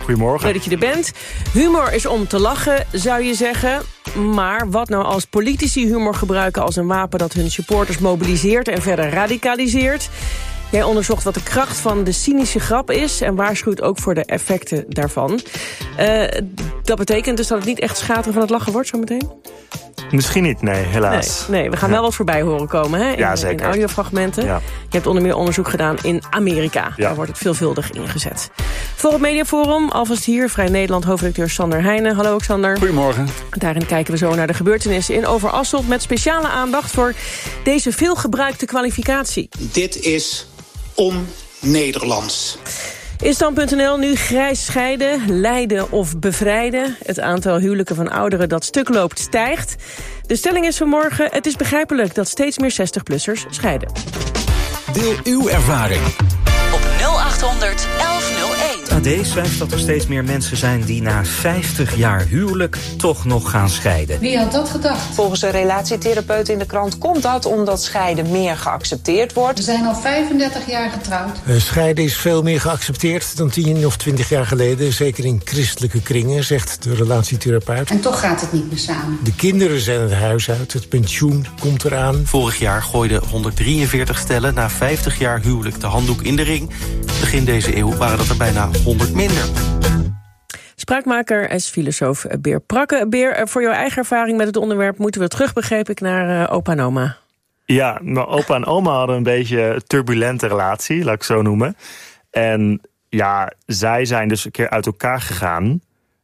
Goedemorgen. Leuk dat je er bent. Humor is om te lachen, zou je zeggen. Maar wat nou als politici humor gebruiken als een wapen dat hun supporters mobiliseert en verder radicaliseert? Jij onderzocht wat de kracht van de cynische grap is en waarschuwt ook voor de effecten daarvan. Dat betekent dus dat het niet echt schateren van het lachen wordt zometeen? Misschien niet, nee, helaas. Nee, we gaan wel wat voorbij horen komen, hè? Ja, zeker. In audiofragmenten. Ja. Je hebt onder meer onderzoek gedaan in Amerika. Ja. Daar wordt het veelvuldig ingezet. Voor het Mediaforum, alvast hier, Vrij Nederland, hoofdredacteur Sander Heijnen. Hallo Sander. Goedemorgen. Daarin kijken we zo naar de gebeurtenissen in Overasselt met speciale aandacht voor deze veelgebruikte kwalificatie. Dit is on-Nederlands. In Stand.nl nu grijs scheiden, lijden of bevrijden. Het aantal huwelijken van ouderen dat stuk loopt stijgt. De stelling is vanmorgen: het is begrijpelijk dat steeds meer 60-plussers scheiden. Deel uw ervaring op 0800 1101. AD schrijft dat er steeds meer mensen zijn die na 50 jaar huwelijk toch nog gaan scheiden. Wie had dat gedacht? Volgens een relatietherapeut in de krant komt dat omdat scheiden meer geaccepteerd wordt. We zijn al 35 jaar getrouwd. Scheiden is veel meer geaccepteerd dan 10 of 20 jaar geleden. Zeker in christelijke kringen, zegt de relatietherapeut. En toch gaat het niet meer samen. De kinderen zijn het huis uit, het pensioen komt eraan. Vorig jaar gooiden 143 stellen na 50 jaar huwelijk de handdoek in de ring. Begin deze eeuw waren dat er bijna 100 minder. Spraakmaker is filosoof Beer Prakke. Beer, voor jouw eigen ervaring met het onderwerp moeten we terug, begreep ik, naar opa en oma. Ja, maar opa en oma hadden een beetje een turbulente relatie, laat ik het zo noemen. En ja, zij zijn dus een keer uit elkaar gegaan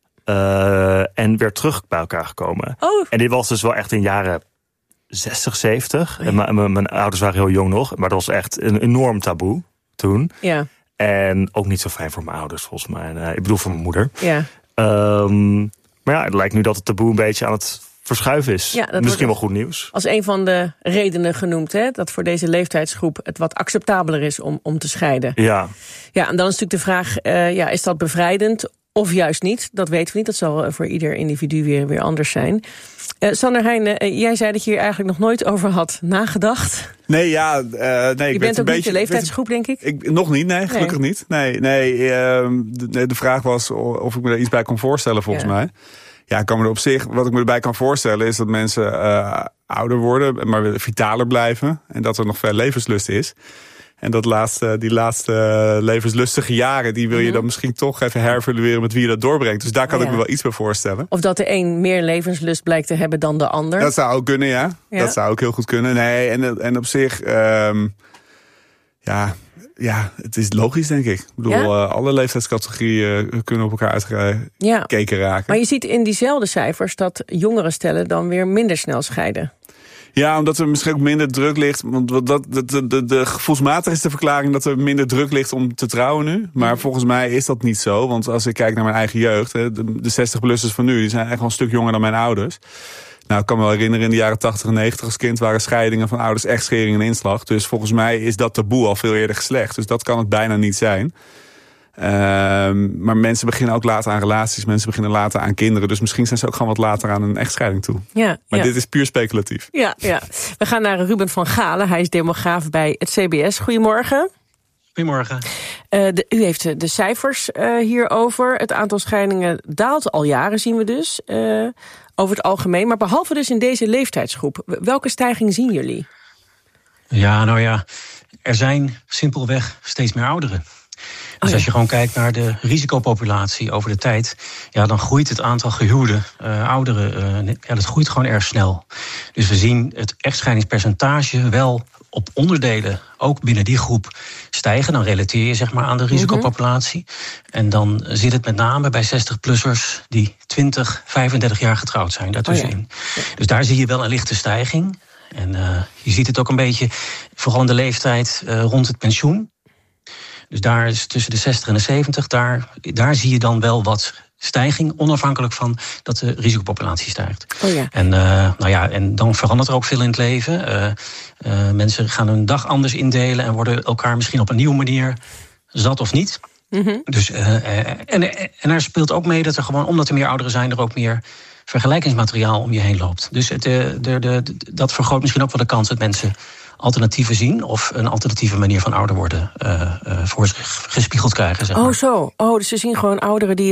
en weer terug bij elkaar gekomen. Oh. En dit was dus wel echt in jaren 60, 70. Oh, ja. En mijn ouders waren heel jong nog, maar dat was echt een enorm taboe toen. Ja. En ook niet zo fijn voor mijn ouders, volgens mij. Ik bedoel voor mijn moeder. Ja. Maar ja, het lijkt nu dat het taboe een beetje aan het verschuiven is. Ja, misschien wel goed nieuws. Als een van de redenen genoemd, hè, dat voor deze leeftijdsgroep het wat acceptabeler is om te scheiden. Ja. Ja, en dan is natuurlijk de vraag, is dat bevrijdend of juist niet? Dat weten we niet. Dat zal voor ieder individu weer anders zijn. Sander Heijnen, jij zei dat je hier eigenlijk nog nooit over had nagedacht. Nee, ja. Je bent ook niet de leeftijdsgroep, denk ik? Nog niet, nee, gelukkig niet. Nee, de vraag was of ik me er iets bij kon voorstellen, volgens mij. Ja, ik kan me er op zich, wat ik me erbij kan voorstellen is dat mensen ouder worden, maar vitaler blijven. En dat er nog veel levenslust is. En die laatste levenslustige jaren, die wil je dan misschien toch even herevalueren met wie je dat doorbrengt. Dus daar kan ik me wel iets bij voorstellen. Of dat de een meer levenslust blijkt te hebben dan de ander. Dat zou ook kunnen, ja. Dat zou ook heel goed kunnen. Nee, en op zich, het is logisch, denk ik. Ik bedoel, alle leeftijdscategorieën kunnen op elkaar uitgekeken raken. Maar je ziet in diezelfde cijfers dat jongere stellen dan weer minder snel scheiden. Ja, omdat er misschien ook minder druk ligt. Want de gevoelsmatig is de verklaring dat er minder druk ligt om te trouwen nu. Maar volgens mij is dat niet zo. Want als ik kijk naar mijn eigen jeugd, de 60-plussers van nu, die zijn echt wel een stuk jonger dan mijn ouders. Nou, ik kan me wel herinneren, in de jaren 80 en 90 als kind waren scheidingen van ouders echt schering en inslag. Dus volgens mij is dat taboe al veel eerder geslecht. Dus dat kan het bijna niet zijn. Maar mensen beginnen ook later aan relaties. Mensen beginnen later aan kinderen. Dus misschien zijn ze ook gewoon wat later aan een echtscheiding toe. Ja, maar dit is puur speculatief. Ja. We gaan naar Ruben van Galen. Hij is demograaf bij het CBS. Goedemorgen. Goedemorgen. U heeft de cijfers hierover. Het aantal scheidingen daalt al jaren, zien we dus. Over het algemeen. Maar behalve dus in deze leeftijdsgroep. Welke stijging zien jullie? Ja, er zijn simpelweg steeds meer ouderen. Dus als je gewoon kijkt naar de risicopopulatie over de tijd, dan groeit het aantal gehuwde ouderen, dat groeit gewoon erg snel. Dus we zien het echtscheidingspercentage wel op onderdelen, ook binnen die groep, stijgen. Dan relateer je zeg maar aan de risicopopulatie. En dan zit het met name bij 60-plussers die 20, 35 jaar getrouwd zijn daartussenin. Dus daar zie je wel een lichte stijging. En je ziet het ook een beetje, vooral in de leeftijd rond het pensioen. Dus daar is tussen de 60 en de 70, daar zie je dan wel wat stijging, onafhankelijk van dat de risicopopulatie stijgt. En dan verandert er ook veel in het leven. Mensen gaan hun dag anders indelen en worden elkaar misschien op een nieuwe manier zat of niet. Mm-hmm. Dus, en er speelt ook mee dat er gewoon, omdat er meer ouderen zijn, er ook meer vergelijkingsmateriaal om je heen loopt. Dus dat vergroot misschien ook wel de kans dat mensen alternatieven zien of een alternatieve manier van ouder worden voor zich gespiegeld krijgen. Zeg maar. Dus ze zien gewoon ouderen die